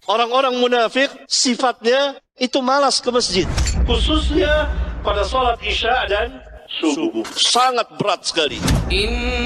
Orang-orang munafik sifatnya itu malas ke masjid. Khususnya pada salat Isya dan subuh. Sangat berat sekali.